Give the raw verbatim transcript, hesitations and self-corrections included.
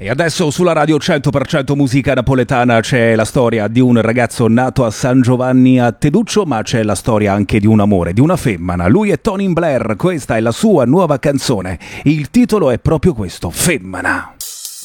E adesso sulla radio cento per cento musica napoletana c'è la storia di un ragazzo nato a San Giovanni a Teduccio, ma c'è la storia anche di un amore, di una femmina. Lui è Tony Blair, questa è la sua nuova canzone. Il titolo è proprio questo, Femmina.